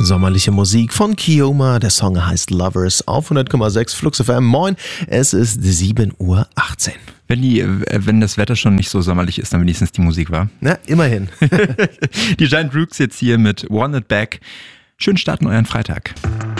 Sommerliche Musik von Kioma. Der Song heißt Lovers auf 100,6 Flux FM. Moin, es ist 7:18 Uhr. Wenn das Wetter schon nicht so sommerlich ist, dann wenigstens die Musik, war. Na, immerhin. Die Giant Rooks jetzt hier mit Want It Back. Schönen Start in euren Freitag.